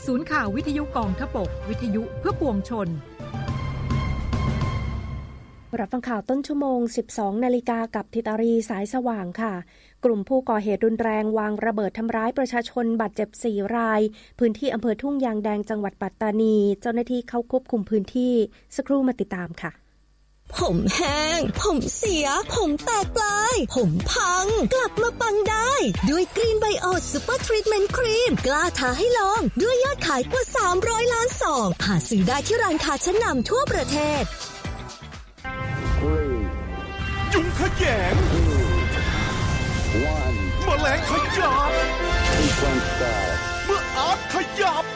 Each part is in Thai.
ศูนย์ข่าววิทยุกองทพบกวิทยุเพื่อปวงชนรับฟังข่าวต้นชั่วโมง 12 นาฬิกากับธิตารีสายสว่างค่ะกลุ่มผู้ก่อเหตุรุนแรงวางระเบิดทำร้ายประชาชนบาดเจ็บ4รายพื้นที่อำเภอทุ่งยางแดงจังหวัดปัตตานีเจ้าหน้าที่เข้าควบคุมพื้นที่สักครู่มาติดตามค่ะผมแห้งผมเสียผมแตกปลายผมพังกลับมาปังได้ด้วยกรีนไบโอซูเปอร์ทรีทเมนต์ครีมกล้าท้าให้ลองด้วยยอดขายกว่า300ล้านซองหาซื้อได้ที่ร้านค้าชั้นนำทั่วประเทศยุงขยงแมลงขยับเมื่ออาร์ตขยับ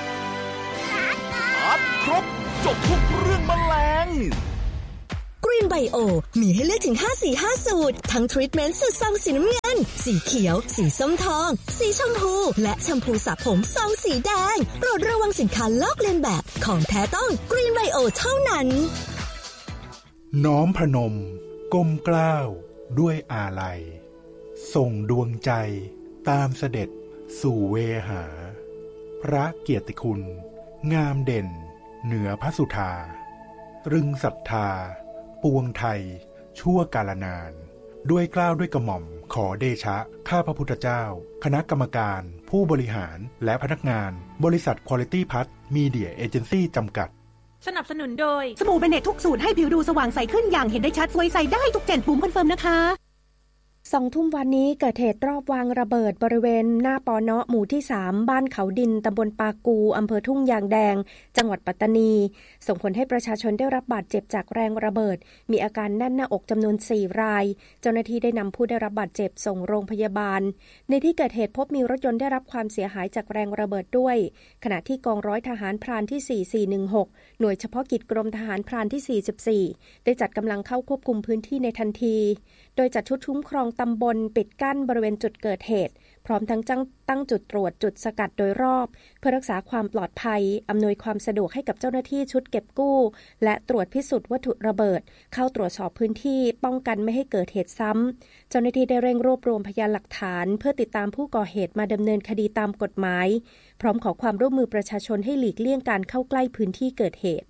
อาร์ตครบจบทุกเรื่องแมลงกรีนไบโอมีให้เลือกถึง5สูตรทั้งทรีทเมนต์สูตรซองสีน้ำเงินสีเขียวสีส้มทองสีชมพูและแชมพูสระผมซองสีแดงโปรดระวังสินค้าลอกเลียนแบบของแท้ต้องกรีนไบโอเท่านั้นน้อมพนมก้มเกล้าด้วยอาลัยส่งดวงใจตามเสด็จสู่เวหาพระเกียรติคุณงามเด่นเหนือพระสุธารึงศรัทธาปวงไทยชั่วกาลนานด้วยเกล้าด้วยกระหม่อมขอเดชะข้าพระพุทธเจ้าคณะกรรมการผู้บริหารและพนักงานบริษัท Quality Plus Media Agency จำกัดสนับสนุนโดยสบู่เบเนตทุกสูตรให้ผิวดูสว่างใสขึ้นอย่างเห็นได้ชัดสวยใสได้ทุก7ปุ่มคอนเฟิร์มนะคะ 2 ทุ่มวันนี้เกิดเหตุรอบวางระเบิดบริเวณหน้าปน.หมู่ที่3บ้านเขาดินตำบลปากูอำเภอทุ่งยางแดงจังหวัดปัตตานีส่งผลให้ประชาชนได้รับบาดเจ็บจากแรงระเบิดมีอาการแน่นหน้าอกจำนวน4รายเจ้าหน้าที่ได้นำผู้ได้รับบาดเจ็บส่งโรงพยาบาลในที่เกิดเหตุพบมีรถยนต์ได้รับความเสียหายจากแรงระเบิดด้วยขณะที่กองร้อยทหารพรานที่4416หน่วยเฉพาะกิจกรมทหารพรานที่44ได้จัดกำลังเข้าควบคุมพื้นที่ในทันทีโดยจัดชุดคุ้มครองตำบลปิดกั้นบริเวณจุดเกิดเหตุพร้อมทั้งตั้งจุดตรวจจุดสกัดโดยรอบเพื่อรักษาความปลอดภัยอำนวยความสะดวกให้กับเจ้าหน้าที่ชุดเก็บกู้และตรวจพิสูจน์วัตถุระเบิดเข้าตรวจสอบพื้นที่ป้องกันไม่ให้เกิดเหตุซ้ำเจ้าหน้าที่ได้เร่งรวบรวมพยานหลักฐานเพื่อติดตามผู้ก่อเหตุมาดำเนินคดีตามกฎหมายพร้อมขอความร่วมมือประชาชนให้หลีกเลี่ยงการเข้าใกล้พื้นที่เกิดเหตุ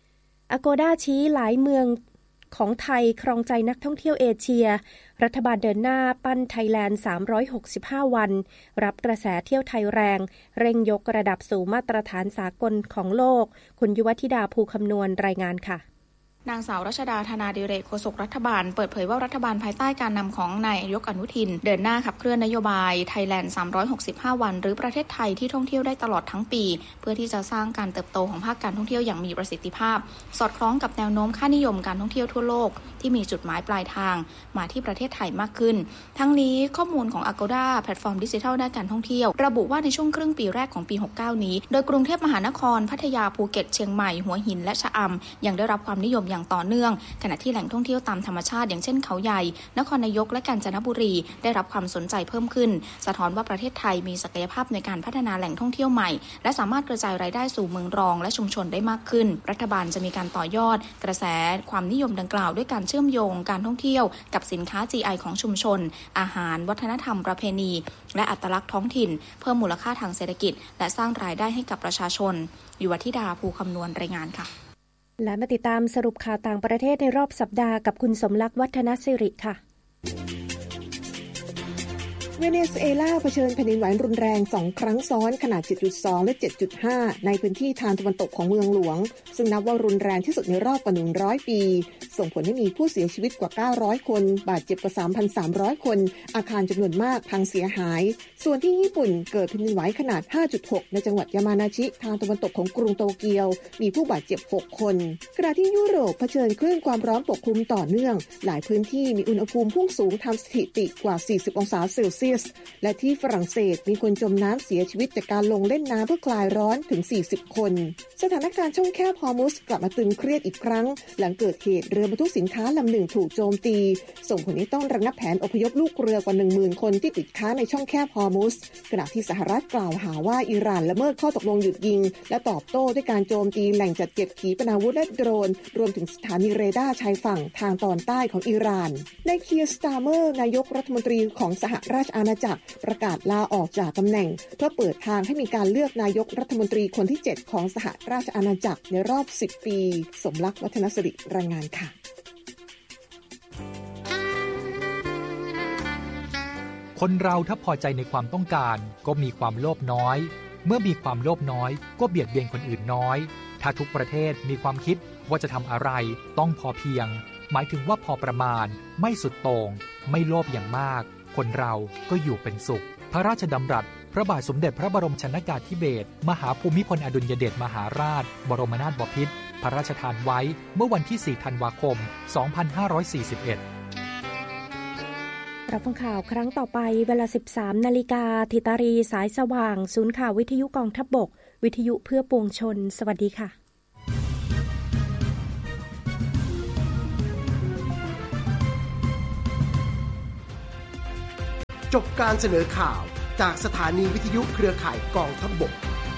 Agoda ชี้หลายเมืองของไทยครองใจนักท่องเที่ยวเอเชียรัฐบาลเดินหน้าปั้นไทยแลนด์365วันรับกระแสเที่ยวไทยแรงเร่งยกระดับสู่มาตรฐานสากลของโลกคุณยุวธิดาภูคำนวณรายงานค่ะนางสาวรัชดาธนาดิเรกโฆษกรัฐบาลเปิดเผยว่ารัฐบาลภายใต้การนำของนายนายกอนุทินเดินหน้าขับเคลื่อนนโยบายไทยแลนด์365วันหรือประเทศไทยที่ท่องเที่ยวได้ตลอดทั้งปีเพื่อที่จะสร้างการเติบโตของภาคการท่องเที่ยวอย่างมีประสิทธิภาพสอดคล้องกับแนวโน้มค่านิยมการท่องเที่ยวทั่วโลกที่มีจุดหมายปลายทางมาที่ประเทศไทยมากขึ้นทั้งนี้ข้อมูลของ Agoda แพลตฟอร์มดิจิทัลด้านการท่องเที่ยวระบุว่าในช่วงครึ่งปีแรกของปี69นี้โดยกรุงเทพมหานครพัทยาภูเก็ตเชียงใหม่หัวหินและชะอำยังได้รับความนิยมอย่างต่อเนื่องขณะที่แหล่งท่องเที่ยวตามธรรมชาติอย่างเช่นเขาใหญ่นครนายกและกาญจนบุรีได้รับความสนใจเพิ่มขึ้นสะท้อนว่าประเทศไทยมีศักยภาพในการพัฒนาแหล่งท่องเที่ยวใหม่และสามารถกระจายรายได้สู่เมืองรองและชุมชนได้มากขึ้นรัฐบาลจะมีการต่อยอดกระแสความนิยมดังกล่าวด้วยการเชื่อมโยงการท่องเที่ยวกับสินค้า GI ของชุมชนอาหารวัฒนธรรมประเพณีและอัตลักษณ์ท้องถิ่นเพิ่มมูลค่าทางเศรษฐกิจและสร้างรายได้ให้กับประชาชนยุวธิดาภูคำนวณรายงานค่ะและมาติดตามสรุปข่าวต่างประเทศในรอบสัปดาห์กับคุณสมรักษ์วัฒนสิริค่ะเวเนซุเอลาเผชิญแผ่นดินไหวรุนแรง2ครั้งซ้อนขนาด 7.2 และ 7.5 ในพื้นที่ทางตะวันตกของเมืองหลวงซึ่งนับว่ารุนแรงที่สุดในรอบกว่า100ปีส่งผลให้มีผู้เสียชีวิตกว่า900คนบาดเจ็บกว่า 3,300 คนอาคารจำนวนมากพังเสียหายส่วนที่ญี่ปุ่นเกิดแผ่นดินไหวขนาด 5.6 ในจังหวัดยามานาชิทางตะวันตกของกรุงโตเกียวมีผู้บาดเจ็บ6คนขณะที่ยุโรปเผชิญคลื่นความร้อนปกคลุมต่อเนื่องหลายพื้นที่มีอุณหภูมิพุ่งสูงทำสถิติกว่า40องศาเซลเซียสและที่ฝรั่งเศสมีคนจมน้ำเสียชีวิตจากการลงเล่นน้ำเพื่อคลายร้อนถึง40คนสถานการณ์ช่องแคบฮอร์มุซกลับมาตึงเครียดอีกครั้งหลังเกิดเหตุเรือบรรทุกสินค้าลำหนึ่งถูกโจมตีส่งผลให้ต้องระงับแผนอพยพลูกเรือกว่า 10,000 คนที่ติดค้างในช่องแคบฮอร์มุซขณะที่สหรัฐกล่าวหาว่าอิหร่านละเมิดข้อตกลงหยุดยิงและตอบโต้ด้วยการโจมตีแหล่งจัดเก็บขีปนาวุธและโดรนรวมถึงสถานีเรดาร์ชายฝั่งทางตอนใต้ของอิหร่านในเคียร์ สตาร์เมอร์นายกรัฐมนตรีของสหราชอาอาณาจักรประกาศลาออกจากตำแหน่งเพื่อเปิดทางให้มีการเลือกนายกรัฐมนตรีคนที่ 7 ของสหราชอาณาจักรในรอบ 10 ปี สมรักษ์ วัฒนสิริรายงานค่ะคนเราถ้าพอใจในความต้องการก็มีความโลภน้อยเมื่อมีความโลภน้อยก็เบียดเบียนคนอื่นน้อยถ้าทุกประเทศมีความคิดว่าจะทำอะไรต้องพอเพียงหมายถึงว่าพอประมาณไม่สุดโต่งไม่โลภอย่างมากคนเราก็อยู่เป็นสุขพระราชดำรัสพระบาทสมเด็จพระบรมชนกาธิเบศรมหาภูมิพลอดุลยเดชมหาราชบรมนาถบพิตรพระราชทานไว้เมื่อวันที่ 4 ธันวาคม 2541 รับฟังข่าวครั้งต่อไปเวลา 13 นาฬิกาธิตารีสายสว่างศูนย์ข่าววิทยุกองทัพบกวิทยุเพื่อปวงชนสวัสดีค่ะจบการเสนอข่าวจากสถานีวิทยุเครือข่ายกองทัพบก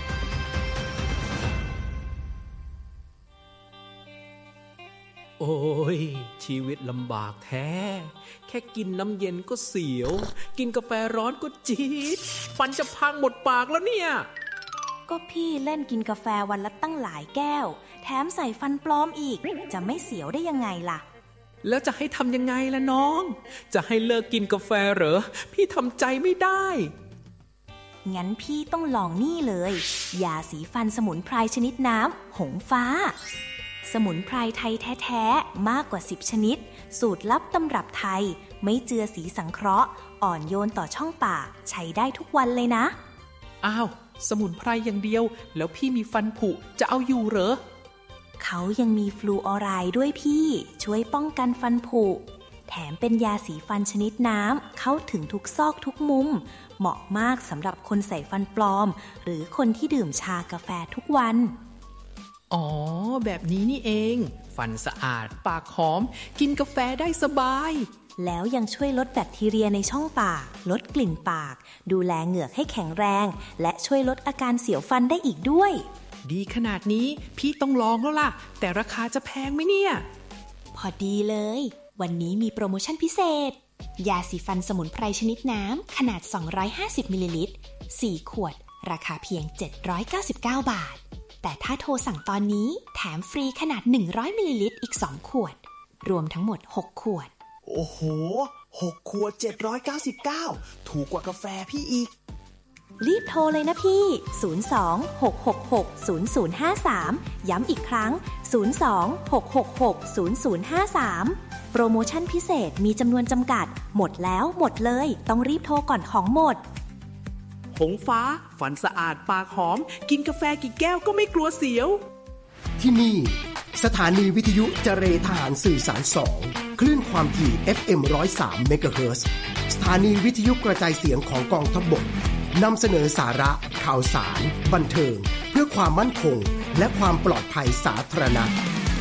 โอ้ยชีวิตลำบากแท้แค่กินน้ำเย็นก็เสียวกินกาแฟร้อนก็จี๊ดฟันจะพังหมดปากแล้วเนี่ยก็พี่เล่นกินกาแฟวันละตั้งหลายแก้วแถมใส่ฟันปลอมอีกจะไม่เสียวได้ยังไงล่ะแล้วจะให้ทำยังไงล่ะน้องจะให้เลิกกินกาแฟเหรอพี่ทำใจไม่ได้งั้นพี่ต้องลองนี่เลยยาสีฟันสมุนไพรชนิดน้ำหงฟ้าสมุนไพรไทยแท้ๆมากกว่า10ชนิดสูตรลับตำรับไทยไม่เจือสีสังเคราะห์อ่อนโยนต่อช่องปากใช้ได้ทุกวันเลยนะอ้าวสมุนไพรอย่างเดียวแล้วพี่มีฟันผุจะเอาอยู่เหรอเขายังมีฟลูออไรด์ด้วยพี่ช่วยป้องกันฟันผุแถมเป็นยาสีฟันชนิดน้ำเข้าถึงทุกซอกทุกมุมเหมาะมากสำหรับคนใส่ฟันปลอมหรือคนที่ดื่มชากาแฟทุกวันอ๋อแบบนี้นี่เองฟันสะอาดปากหอมกินกาแฟได้สบายแล้วยังช่วยลดแบคทีเรียในช่องปากลดกลิ่นปากดูแลเหงือกให้แข็งแรงและช่วยลดอาการเสียวฟันได้อีกด้วยดีขนาดนี้พี่ต้องลองแล้วล่ะแต่ราคาจะแพงไหมเนี่ยพอดีเลยวันนี้มีโปรโมชั่นพิเศษยาสีฟันสมุนไพรชนิดน้ำขนาด250มิลลิลิตร4ขวดราคาเพียง799 บาทแต่ถ้าโทรสั่งตอนนี้แถมฟรีขนาด100มิลลิลิตรอีก2ขวดรวมทั้งหมด6ขวดโอ้โห6ขวด799ถูกกว่ากาแฟพี่อีกรีบโทรเลยนะพี่02-666-0053ย้ำอีกครั้ง02-666-0053โปรโมชั่นพิเศษมีจำนวนจำกัดหมดแล้วหมดเลยต้องรีบโทรก่อนของหมดหงฟ้าฟันสะอาดปากหอมกินกาแฟกี่แก้วก็ไม่กลัวเสียวที่นี่สถานีวิทยุเจรทหารสื่อสาร2คลื่นความถี่ FM 103 เมกะเฮิรตซ์สถานีวิทยุกระจายเสียงของกองทัพบกนำเสนอสาระข่าวสารบันเทิงเพื่อความมั่นคงและความปลอดภัยสาธารณะ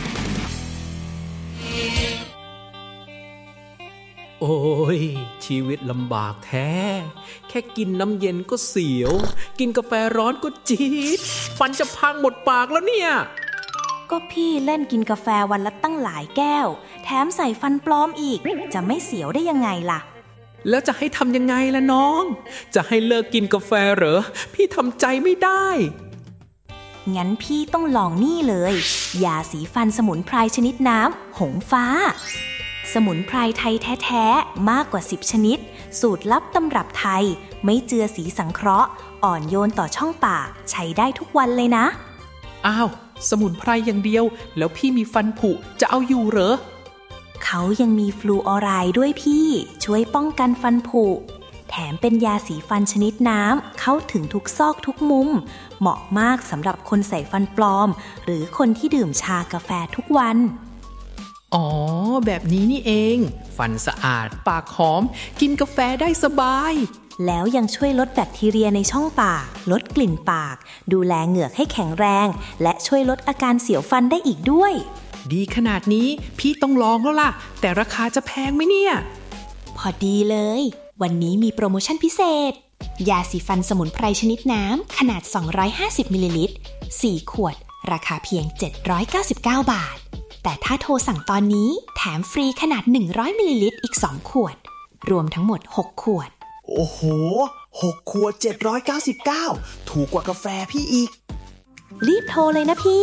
โอ้ยชีวิตลำบากแท้แค่กินน้ำเย็นก็เสียวกินกาแฟร้อนก็จี๊ดฟันจะพังหมดปากแล้วเนี่ยก็พี่เล่นกินกาแฟวันละตั้งหลายแก้วแถมใส่ฟันปลอมอีกจะไม่เสียวได้ยังไงล่ะแล้วจะให้ทำยังไงล่ะน้องจะให้เลิกกินกาแฟเหรอพี่ทำใจไม่ได้งั้นพี่ต้องลองนี่เลยยาสีฟันสมุนไพรชนิดน้ำหงฟ้าสมุนไพรไทยแท้ๆมากกว่า10ชนิดสูตรลับตำรับไทยไม่เจือสีสังเคราะห์อ่อนโยนต่อช่องปากใช้ได้ทุกวันเลยนะอ้าวสมุนไพรอย่างเดียวแล้วพี่มีฟันผุจะเอาอยู่เหรอเขายังมีฟลูออไรด์ด้วยพี่ช่วยป้องกันฟันผุแถมเป็นยาสีฟันชนิดน้ำเข้าถึงทุกซอกทุกมุมเหมาะมากสำหรับคนใส่ฟันปลอมหรือคนที่ดื่มชากาแฟทุกวันอ๋อแบบนี้นี่เองฟันสะอาดปากหอมกินกาแฟได้สบายแล้วยังช่วยลดแบคทีเรียในช่องปากลดกลิ่นปากดูแลเหงือกให้แข็งแรงและช่วยลดอาการเสียวฟันได้อีกด้วยดีขนาดนี้พี่ต้องลองแล้วล่ะแต่ราคาจะแพงไหมเนี่ยพอดีเลยวันนี้มีโปรโมชั่นพิเศษยาสีฟันสมุนไพรชนิดน้ำขนาด250มิลลิลิตร4ขวดราคาเพียง799 บาทแต่ถ้าโทรสั่งตอนนี้แถมฟรีขนาด100มิลลิลิตรอีก2ขวดรวมทั้งหมด6ขวดโอ้โห6 ขวด799ถูกกว่ากาแฟพี่อีกรีบโทรเลยนะพี่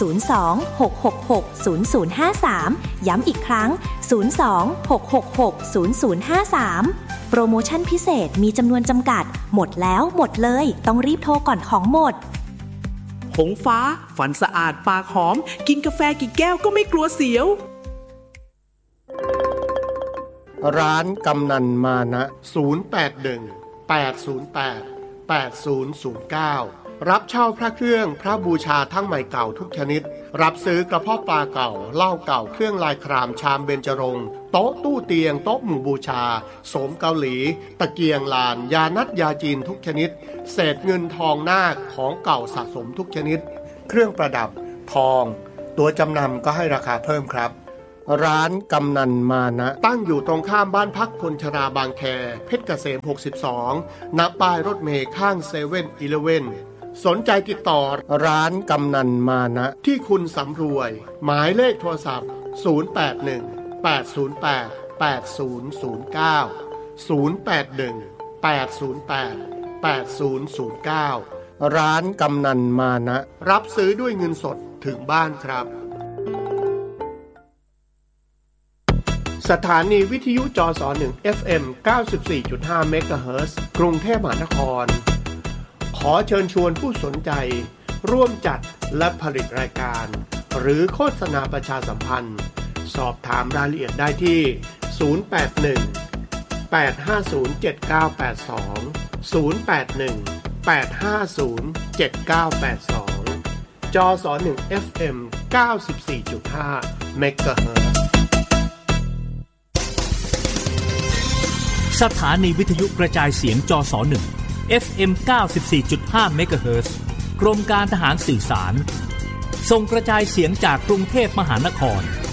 02-666-0053 ย้ำอีกครั้ง 02-666-0053 โปรโมชั่นพิเศษมีจำนวนจำกัดหมดแล้วหมดเลยต้องรีบโทรก่อนของหมดหงฟ้าฟันสะอาดปากหอมกินกาแฟกี่แก้วก็ไม่กลัวเสียวร้านกำนันมานะ081-808-8009รับเช่าพระเครื่องพระบูชาทั้งใหม่เก่าทุกชนิดรับซื้อกระเพาะปลาเก่าเหล้าเก่าเครื่องลายครามชามเบญจรงค์โต๊ะตู้เตียงโต๊ะหมู่บูชาโสมเกาหลีตะเกียงลานยานัดยาจีนทุกชนิดเศษเงินทองนาคของเก่าสะสมทุกชนิดเครื่องประดับทองตัวจำนำก็ให้ราคาเพิ่มครับร้านกำนันมานะตั้งอยู่ตรงข้ามบ้านพักคนชราบางแคเพชรเกษม62ณป้ายรถเมล์ข้าง7-Elevenสนใจติดต่อร้านกำนันมานะที่คุณสำรวยหมายเลขโทรศัพท์081-808-8009 ร้านกำนันมานะรับซื้อด้วยเงินสดถึงบ้านครับสถานีวิทยุจส1 FM 94.5 เมกะเฮิรตซ์กรุงเทพมหานครขอเชิญชวนผู้สนใจร่วมจัดและผลิตรายการหรือโฆษณาประชาสัมพันธ์สอบถามรายละเอียดได้ที่081-850-7982 081-850-7982 จส1 FM 94.5 เมกะเฮิรตซ์สถานีวิทยุกระจายเสียงจส1 FM 94.5 เมกะเฮิรตซ์กรมการทหารสื่อสารส่งกระจายเสียงจากกรุงเทพมหานคร